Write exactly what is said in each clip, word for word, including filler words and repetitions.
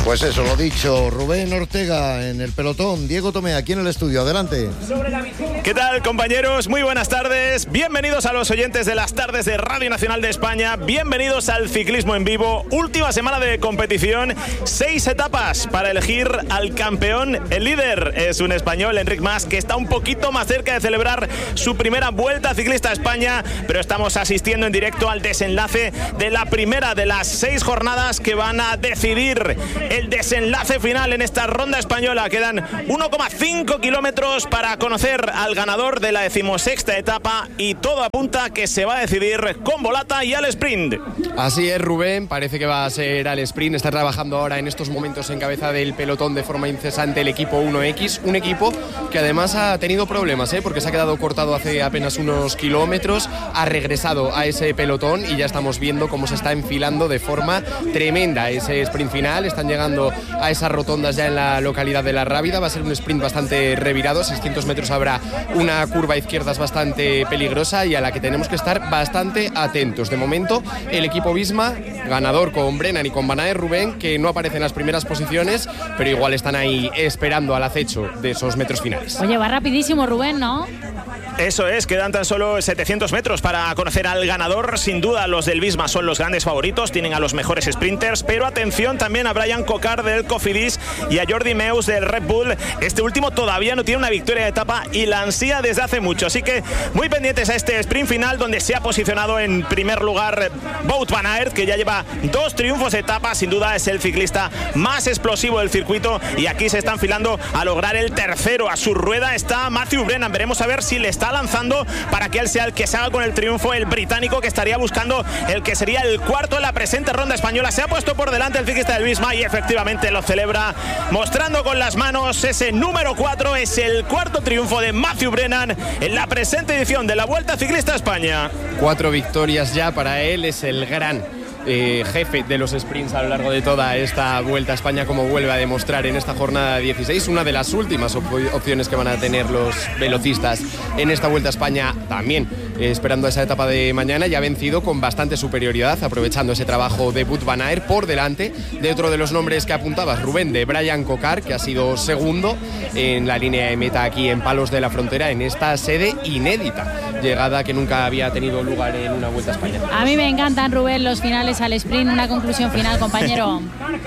Pues eso, lo dicho, Rubén Ortega en el pelotón, Diego Tomé aquí en el estudio, adelante. ¿Qué tal, compañeros? Muy buenas tardes, bienvenidos a los oyentes de las tardes de Radio Nacional de España, bienvenidos al ciclismo en vivo, última semana de competición, seis etapas para elegir al campeón. El líder es un español, Enric Mas, que está un poquito más cerca de celebrar su primera Vuelta Ciclista a España, pero estamos asistiendo en directo al desenlace de la primera de las seis jornadas que van a decidir el desenlace final en esta ronda española. Quedan uno coma cinco kilómetros para conocer al ganador de la decimosexta etapa y todo apunta que se va a decidir con volata y al sprint. Así es, Rubén, parece que va a ser al sprint. Está trabajando ahora en estos momentos en cabeza del pelotón de forma incesante el equipo uno equis, un equipo que además ha tenido problemas, ¿eh? porque se ha quedado cortado hace apenas unos kilómetros, ha regresado a ese pelotón y ya estamos viendo cómo se está enfilando de forma tremenda ese sprint final. Están llegando a esas rotondas ya en la localidad de La Rábida. Va a ser un sprint bastante revirado, seiscientos metros habrá una curva a izquierdas bastante peligrosa y a la que tenemos que estar bastante atentos. De momento el equipo Visma, ganador con Brennan y con Van Aert, Rubén, que no aparece en las primeras posiciones, pero igual están ahí esperando al acecho de esos metros finales. Oye, va rapidísimo Rubén, ¿no? Eso es, quedan tan solo setecientos metros para conocer al ganador. Sin duda los del Visma son los grandes favoritos, tienen a los mejores sprinters, pero atención también a Brian Cocard del Cofidis y a Jordi Meus del Red Bull. Este último todavía no tiene una victoria de etapa y la ansía desde hace mucho, así que muy pendientes a este sprint final donde se ha posicionado en primer lugar Wout van Aert, que ya lleva dos triunfos de etapa. Sin duda es el ciclista más explosivo del circuito y aquí se está enfilando a lograr el tercero. A su rueda está Matthew Brennan, veremos a ver si le está lanzando para que él sea el que se haga con el triunfo. El británico que estaría buscando el que sería el cuarto en la presente ronda española. Se ha puesto por delante el ciclista del Visma y efectivamente lo celebra mostrando con las manos ese número cuatro. Es el cuarto triunfo de Matthew Brennan en la presente edición de la Vuelta Ciclista a España. Cuatro victorias ya para él, es el gran Eh, jefe de los sprints a lo largo de toda esta Vuelta a España, como vuelve a demostrar en esta jornada dieciséis, una de las últimas op opciones que van a tener los velocistas en esta Vuelta a España, también eh, esperando esa etapa de mañana. Ya ha vencido con bastante superioridad, aprovechando ese trabajo de Wout van Aert por delante de otro de los nombres que apuntabas, Rubén, de Brian Cocard, que ha sido segundo en la línea de meta aquí en Palos de la Frontera, en esta sede inédita, llegada que nunca había tenido lugar en una Vuelta a España. A mí me encantan, Rubén, los finales al sprint. Una conclusión final, compañero.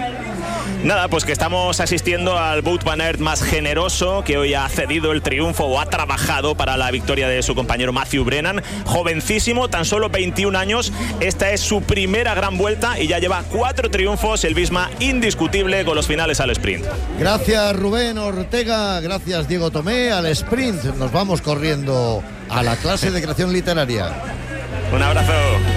Nada, pues que estamos asistiendo al Wout van Aert más generoso, que hoy ha cedido el triunfo o ha trabajado para la victoria de su compañero Matthew Brennan. Jovencísimo, tan solo veintiún años. Esta es su primera gran vuelta y ya lleva cuatro triunfos. El Visma indiscutible con los finales al sprint. Gracias Rubén Ortega, gracias Diego Tomé. Al sprint nos vamos corriendo a la clase de creación literaria. Un abrazo.